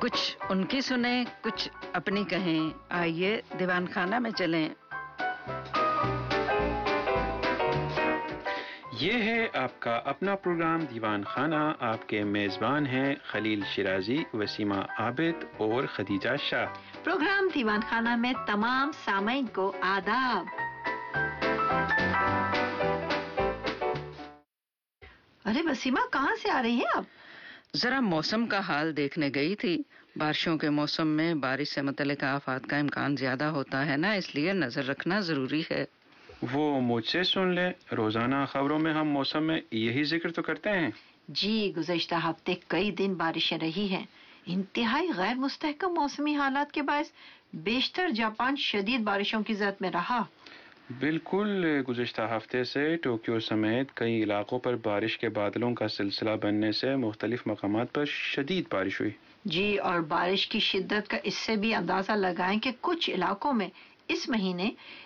کچھ ان کی سنیں، کچھ اپنی کہیں. آئیے دیوان خانہ میں چلیں. یہ ہے آپ کا اپنا پروگرام دیوان خانہ. آپ کے میزبان ہیں خلیل شیرازی، وسیمہ عابد اور خدیجہ شاہ. پروگرام دیوان خانہ میں تمام سامعین کو آداب. ارے وسیمہ، کہاں سے آ رہی ہیں آپ؟ ذرا موسم کا حال دیکھنے گئی تھی. بارشوں کے موسم میں بارش سے متعلق آفات کا امکان زیادہ ہوتا ہے نا، اس لیے نظر رکھنا ضروری ہے. وہ مجھ سے سن لیں، روزانہ خبروں میں ہم موسم میں یہی ذکر تو کرتے ہیں. جی، گزشتہ ہفتے کئی دن بارشیں رہی ہیں. انتہائی غیر مستحکم موسمی حالات کے باعث بیشتر جاپان شدید بارشوں کی زد میں رہا. بالکل، گزشتہ ہفتے سے ٹوکیو سمیت کئی علاقوں پر بارش کے بادلوں کا سلسلہ بننے سے مختلف مقامات پر شدید بارش ہوئی. جی، اور بارش کی شدت کا اس سے بھی اندازہ لگائیں کہ کچھ علاقوں میں اس مہینے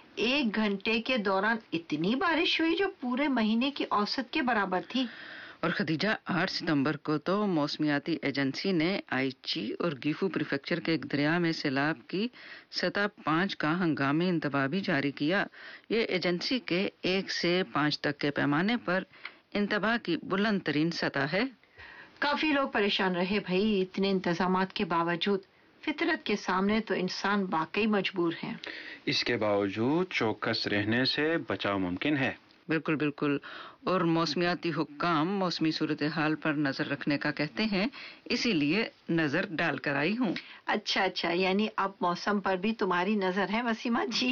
1 گھنٹے کے دوران اتنی بارش ہوئی جو پورے مہینے کی اوسط کے برابر تھی. اور خدیجہ، 8 ستمبر کو تو موسمیاتی ایجنسی نے آئیچی اور گیفو پریفیکچر کے ایک دریا میں سیلاب کی سطح 5 کا ہنگامی انتباہ بھی جاری کیا. یہ ایجنسی کے 1 سے 5 تک کے پیمانے پر انتباہ کی بلند ترین سطح ہے. کافی لوگ پریشان رہے بھائی. اتنے انتظامات کے باوجود فطرت کے سامنے تو انسان واقعی مجبور ہے. اس کے باوجود چوکس رہنے سے بچاؤ ممکن ہے. بالکل بالکل. اور موسمیاتی حکام موسمی صورتحال پر نظر رکھنے کا کہتے ہیں، اسی لیے نظر ڈال کر آئی ہوں. اچھا، یعنی اب موسم پر بھی تمہاری نظر ہے وسیمہ جی.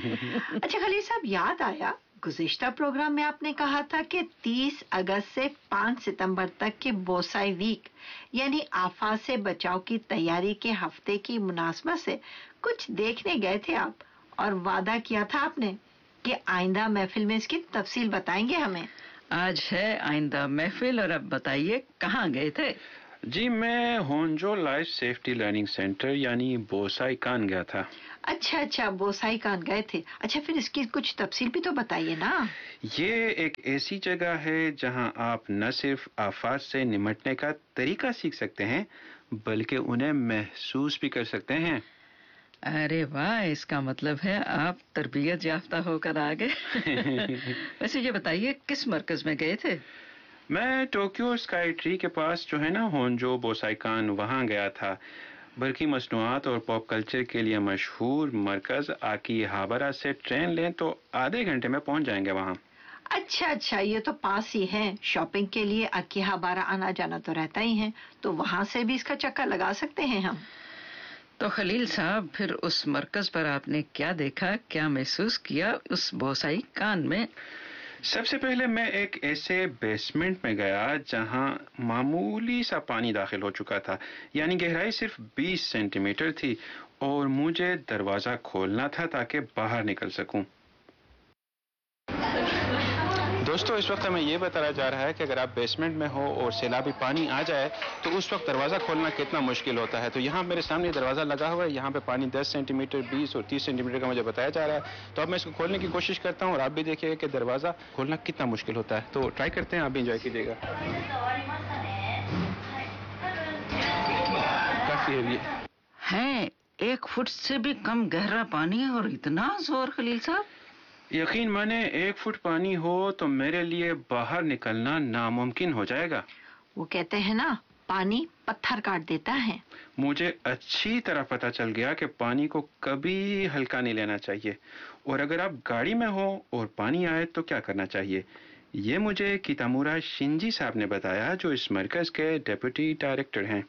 اچھا خلیل صاحب، یاد آیا گزشتہ پروگرام میں آپ نے کہا تھا کہ 30 اگست سے 5 ستمبر تک کے بوسائی ویک یعنی آفات سے بچاؤ کی تیاری کے ہفتے کی مناسبت سے کچھ دیکھنے گئے تھے آپ، اور وعدہ کیا تھا آپ نے کہ آئندہ محفل میں اس کی تفصیل بتائیں گے ہمیں. آج ہے آئندہ محفل، اور اب بتائیے کہاں گئے تھے؟ جی، میں ہونجو لائف سیفٹی لرننگ سینٹر یعنی بوسائی کان گیا تھا. اچھا، بوسائی کان گئے تھے. اچھا، پھر اس کی کچھ تفصیل بھی تو بتائیے نا. یہ ایک ایسی جگہ ہے جہاں آپ نہ صرف آفات سے نمٹنے کا طریقہ سیکھ سکتے ہیں بلکہ انہیں محسوس بھی کر سکتے ہیں. ارے واہ، اس کا مطلب ہے آپ تربیت یافتہ ہو کر آ گئے. ویسے یہ بتائیے کس مرکز میں گئے تھے؟ میں ٹوکیو اسکائی ٹری کے پاس جو ہے نا ہونجو بوسائی کان، وہاں گیا تھا. برقی مصنوعات اور پاپ کلچر کے لیے مشہور مرکز آکی ہابارا سے ٹرین لیں تو آدھے گھنٹے میں پہنچ جائیں گے وہاں. اچھا، یہ تو پاس ہی ہے. شاپنگ کے لیے آکی ہابارا آنا جانا تو رہتا ہی ہے، تو وہاں سے بھی اس کا چکر لگا سکتے ہیں ہم. تو خلیل صاحب، پھر اس مرکز پر آپ نے کیا دیکھا، کیا محسوس کیا اس بوسائی کان میں؟ سب سے پہلے میں ایک ایسے بیسمنٹ میں گیا جہاں معمولی سا پانی داخل ہو چکا تھا، یعنی گہرائی صرف 20 سینٹی میٹر تھی، اور مجھے دروازہ کھولنا تھا تاکہ باہر نکل سکوں. دوستو، اس وقت ہمیں یہ بتایا جا رہا ہے کہ اگر آپ بیسمنٹ میں ہو اور سیلابی پانی آ جائے تو اس وقت دروازہ کھولنا کتنا مشکل ہوتا ہے. تو یہاں میرے سامنے دروازہ لگا ہوا ہے، یہاں پہ پانی 10 سینٹی میٹر، 20 اور 30 سینٹی میٹر کا مجھے بتایا جا رہا ہے. تو اب میں اس کو کھولنے کی کوشش کرتا ہوں اور آپ بھی دیکھیے گا کہ دروازہ کھولنا کتنا مشکل ہوتا ہے. تو ٹرائی کرتے ہیں، آپ بھی انجوائے کیجیے گا. کافی ہیوی ہے. 1 فٹ سے بھی کم گہرا پانی اور اتنا زور. خلیل صاحب، یقین مانے 1 فٹ پانی ہو تو میرے لیے باہر نکلنا ناممکن ہو جائے گا. وہ کہتے ہیں نا، پانی پتھر کاٹ دیتا ہے. مجھے اچھی طرح پتا چل گیا کہ پانی کو کبھی ہلکا نہیں لینا چاہیے، اور اگر آپ گاڑی میں ہو اور پانی آئے تو کیا کرنا چاہیے. یہ مجھے کیتامورا شنجی صاحب نے بتایا، جو اس مرکز کے ڈیپٹی ڈائریکٹر ہیں.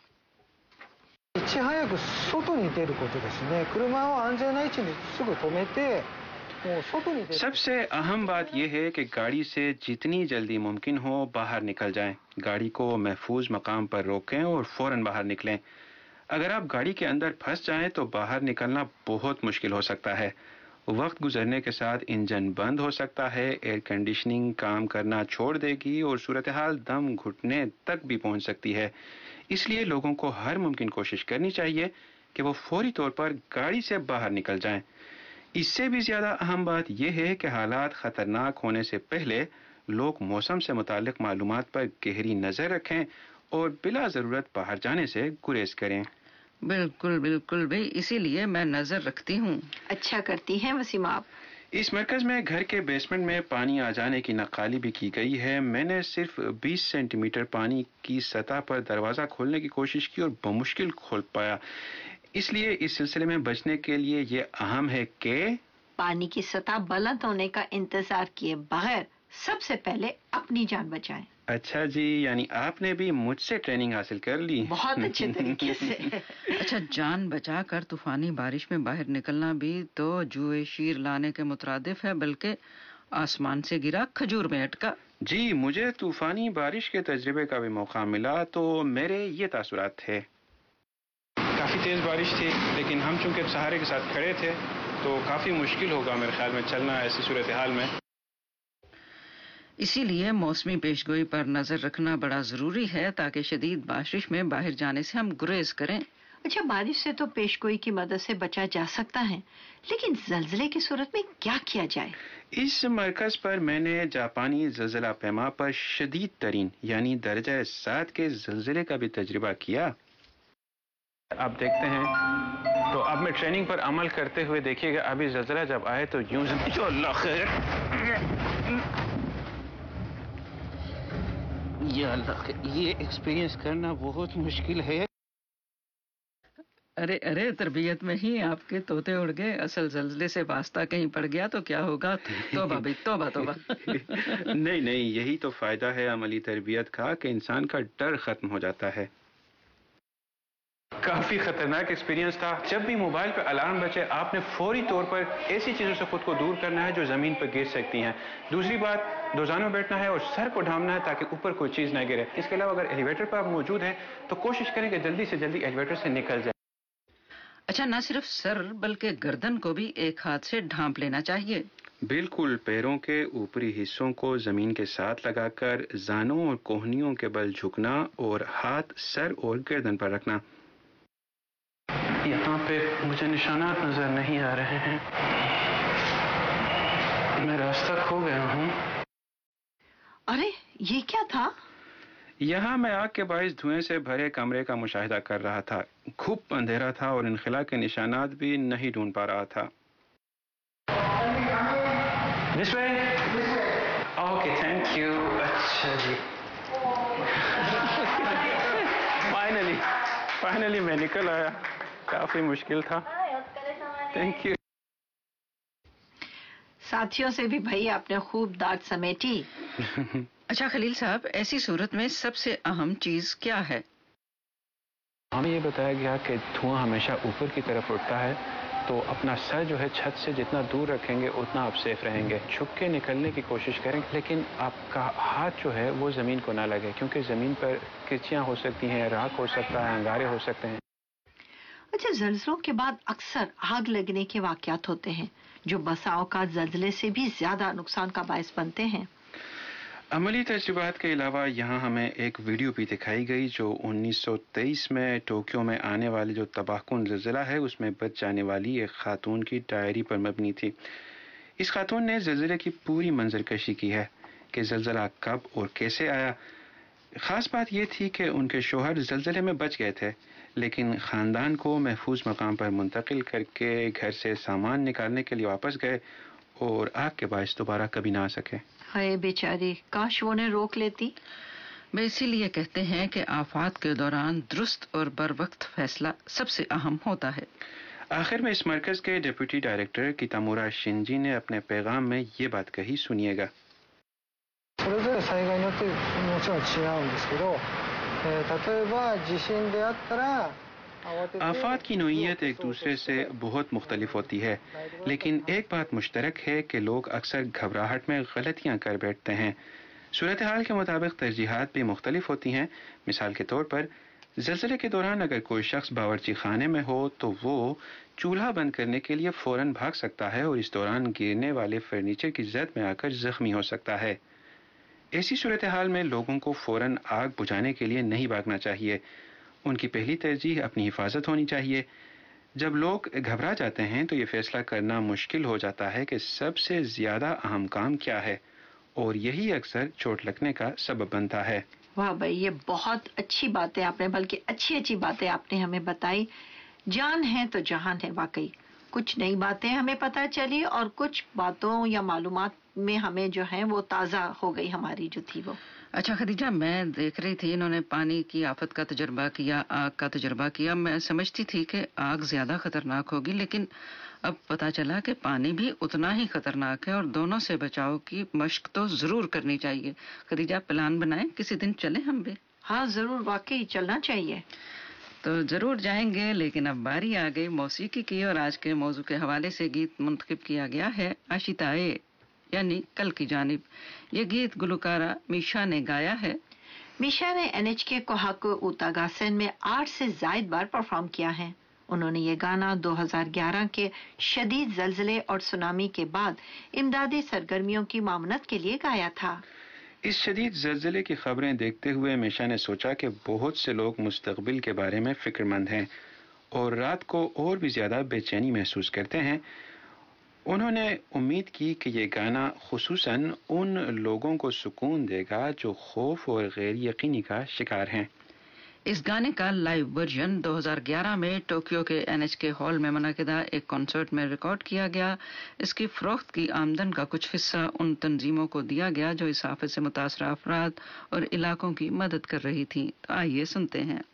سب سے اہم بات یہ ہے کہ گاڑی سے جتنی جلدی ممکن ہو باہر نکل جائیں. گاڑی کو محفوظ مقام پر روکیں اور فوراً باہر نکلیں. اگر آپ گاڑی کے اندر پھنس جائیں تو باہر نکلنا بہت مشکل ہو سکتا ہے. وقت گزرنے کے ساتھ انجن بند ہو سکتا ہے، ایئر کنڈیشننگ کام کرنا چھوڑ دے گی اور صورتحال دم گھٹنے تک بھی پہنچ سکتی ہے. اس لیے لوگوں کو ہر ممکن کوشش کرنی چاہیے کہ وہ فوری طور پر گاڑی سے باہر نکل جائیں. اس سے بھی زیادہ اہم بات یہ ہے کہ حالات خطرناک ہونے سے پہلے لوگ موسم سے متعلق معلومات پر گہری نظر رکھیں اور بلا ضرورت باہر جانے سے گریز کریں۔ بالکل بالکل بھائی، اسی لیے میں نظر رکھتی ہوں۔ اچھا کرتی ہیں وسیم آپ۔ اس مرکز میں گھر کے بیسمنٹ میں پانی آ جانے کی نقالی بھی کی گئی ہے۔ میں نے صرف 20 سینٹی میٹر پانی کی سطح پر دروازہ کھولنے کی کوشش کی اور بمشکل کھول پایا۔ اس لیے اس سلسلے میں بچنے کے لیے یہ اہم ہے کہ پانی کی سطح بلند ہونے کا انتظار کیے بغیر سب سے پہلے اپنی جان بچائیں۔ اچھا جی، یعنی آپ نے بھی مجھ سے ٹریننگ حاصل کر لی۔ بہت اچھے طریقے سے۔ اچھا، جان بچا کر طوفانی بارش میں باہر نکلنا بھی تو جوئے شیر لانے کے مترادف ہے، بلکہ آسمان سے گرا کھجور میں اٹکا۔ جی، مجھے طوفانی بارش کے تجربے کا بھی موقع ملا تو میرے یہ تاثرات تھے۔ کافی تیز بارش تھی، لیکن ہم چونکہ سہارے کے ساتھ کھڑے تھے تو کافی مشکل ہوگا میرے خیال میں چلنا ایسی صورتحال میں۔ اسی لیے موسمی پیشگوئی پر نظر رکھنا بڑا ضروری ہے تاکہ شدید بارش میں باہر جانے سے ہم گریز کریں۔ اچھا، بارش سے تو پیشگوئی کی مدد سے بچا جا سکتا ہے، لیکن زلزلے کی صورت میں کیا کیا جائے؟ اس مرکز پر میں نے جاپانی زلزلہ پیما پر شدید ترین یعنی درجہ 7 کے زلزلے کا بھی تجربہ کیا۔ آپ دیکھتے ہیں تو اب میں ٹریننگ پر عمل کرتے ہوئے دیکھیے گا، ابھی زلزلہ جب آئے تو یوں جو اللہ خیر، یا اللہ خیر، یہ ایکسپیرینس کرنا بہت مشکل ہے۔ ارے ارے، تربیت میں ہی آپ کے طوطے اڑ گئے، اصل زلزلے سے واسطہ کہیں پڑ گیا تو کیا ہوگا؟ توبہ بھائی، توبہ توبہ۔ نہیں نہیں، یہی تو فائدہ ہے عملی تربیت کا کہ انسان کا ڈر ختم ہو جاتا ہے۔ کافی خطرناک ایکسپیرینس تھا۔ جب بھی موبائل پہ الارم بجے آپ نے فوری طور پر ایسی چیزوں سے خود کو دور کرنا ہے جو زمین پر گر سکتی ہیں۔ دوسری بات، دوزانوں بیٹھنا ہے اور سر کو ڈھانپنا ہے تاکہ اوپر کوئی چیز نہ گرے۔ اس کے علاوہ اگر ایلیویٹر پر آپ موجود ہیں تو کوشش کریں کہ جلدی سے جلدی ایلیویٹر سے نکل جائیں۔ اچھا، نہ صرف سر بلکہ گردن کو بھی ایک ہاتھ سے ڈھانپ لینا چاہیے۔ بالکل، پیروں کے اوپری حصوں کو زمین کے ساتھ لگا کر زانوں اور کوہنیوں کے بل جھکنا اور ہاتھ سر اور گردن پر رکھنا۔ یہاں پہ مجھے نشانات نظر نہیں آ رہے ہیں، میں راستہ کھو گیا ہوں۔ ارے، یہ کیا تھا؟ یہاں میں آگ کے باعث دھوئیں سے بھرے کمرے کا مشاہدہ کر رہا تھا۔ خوب اندھیرا تھا اور انخلا کے نشانات بھی نہیں ڈھونڈ پا رہا تھا۔ This way? Okay, thank you. اچھا جی، فائنلی میں نکل آیا، کافی مشکل تھا۔ Thank you. ساتھیوں سے بھی بھائی آپ نے خوب ڈانٹ سمیٹی۔ اچھا خلیل صاحب، ایسی صورت میں سب سے اہم چیز کیا ہے؟ ہمیں یہ بتایا گیا کہ دھواں ہمیشہ اوپر کی طرف اٹھتا ہے، تو اپنا سر جو ہے چھت سے جتنا دور رکھیں گے اتنا آپ سیف رہیں گے۔ چھپ کے نکلنے کی کوشش کریں، لیکن آپ کا ہاتھ جو ہے وہ زمین کو نہ لگے، کیونکہ زمین پر کرچیاں ہو سکتی ہیں، راکھ ہو سکتا ہے، انگارے ہو سکتے ہیں۔ اچھا، زلزلوں کے بعد اکثر آگ لگنے کے واقعات ہوتے ہیں جو بسا اوقات زلزلے سے بھی زیادہ نقصان کا باعث بنتے ہیں۔ عملی تجربات کے علاوہ یہاں ہمیں ایک ویڈیو بھی دکھائی گئی جو 1923 میں ٹوکیو میں آنے والے جو تباہ کن زلزلہ ہے اس میں بچ جانے والی ایک خاتون کی ڈائری پر مبنی تھی۔ اس خاتون نے زلزلے کی پوری منظر کشی کی ہے کہ زلزلہ کب اور کیسے آیا۔ خاص بات یہ تھی کہ ان کے شوہر زلزلے میں بچ گئے تھے، لیکن خاندان کو محفوظ مقام پر منتقل کر کے گھر سے سامان نکالنے کے لیے واپس گئے اور آگ کے باعث دوبارہ کبھی نہ آ سکے۔ ہائے بیچاری، کاش وہ نے روک لیتی۔ میں اسی لیے کہتے ہیں کہ آفات کے دوران درست اور بر وقت فیصلہ سب سے اہم ہوتا ہے۔ آخر میں اس مرکز کے ڈپٹی ڈائریکٹر کیتامورا شنجی نے اپنے پیغام میں یہ بات کہی، سنیے گا۔ آفات کی نوعیت ایک دوسرے سے بہت مختلف ہوتی ہے، لیکن ایک بات مشترک ہے کہ لوگ اکثر گھبراہٹ میں غلطیاں کر بیٹھتے ہیں۔ صورتحال کے مطابق ترجیحات بھی مختلف ہوتی ہیں۔ مثال کے طور پر زلزلے کے دوران اگر کوئی شخص باورچی خانے میں ہو تو وہ چولہا بند کرنے کے لیے فوراً بھاگ سکتا ہے اور اس دوران گرنے والے فرنیچر کی زد میں آ کر زخمی ہو سکتا ہے۔ ایسی صورتحال میں لوگوں کو فوراً آگ بجھانے کے لیے نہیں بھاگنا چاہیے، ان کی پہلی ترجیح اپنی حفاظت ہونی چاہیے۔ جب لوگ گھبرا جاتے ہیں تو یہ فیصلہ کرنا مشکل ہو جاتا ہے کہ سب سے زیادہ اہم کام کیا ہے، اور یہی اکثر چوٹ لگنے کا سبب بنتا ہے۔ واہ بھائی، یہ بہت اچھی باتیں آپ نے، بلکہ اچھی اچھی باتیں آپ نے ہمیں بتائی. جان ہے تو جہان ہے، واقعی کچھ نئی باتیں ہمیں پتہ چلی اور کچھ باتوں یا معلومات میں ہمیں جو ہے وہ تازہ ہو گئی ہماری جو تھی وہ. اچھا خدیجہ، میں دیکھ رہی تھی انہوں نے پانی کی آفت کا تجربہ کیا، آگ کا تجربہ کیا. میں سمجھتی تھی کہ آگ زیادہ خطرناک ہوگی، لیکن اب پتہ چلا کہ پانی بھی اتنا ہی خطرناک ہے اور دونوں سے بچاؤ کی مشق تو ضرور کرنی چاہیے. خدیجہ، پلان بنائیں، کسی دن چلیں ہم بھی. ہاں ضرور، واقعی چلنا چاہیے. تو ضرور جائیں گے، لیکن اب باری آ گئی موسیقی کی، اور آج کے موضوع کے حوالے سے گیت منتخب کیا گیا ہے آشیتائے، یعنی کل کی جانب. یہ گیت گلوکارہ میشا نے گایا ہے. میشا نے NHK کوہاکو اوتاگاسن میں 8 سے زائد بار پرفارم کیا ہے. انہوں نے یہ گانا 2011 کے شدید زلزلے اور سونامی کے بعد امدادی سرگرمیوں کی معاونت کے لیے گایا تھا. اس شدید زلزلے کی خبریں دیکھتے ہوئے میشا نے سوچا کہ بہت سے لوگ مستقبل کے بارے میں فکر مند ہیں اور رات کو اور بھی زیادہ بے چینی محسوس کرتے ہیں. انہوں نے امید کی کہ یہ گانا خصوصاً ان لوگوں کو سکون دے گا جو خوف اور غیر یقینی کا شکار ہیں. اس گانے کا لائیو ورژن 2011 میں ٹوکیو کے NHK ہال میں منعقدہ ایک کنسرٹ میں ریکارڈ کیا گیا. اس کی فروخت کی آمدن کا کچھ حصہ ان تنظیموں کو دیا گیا جو اس آفت سے متاثرہ افراد اور علاقوں کی مدد کر رہی تھیں. تو آئیے سنتے ہیں.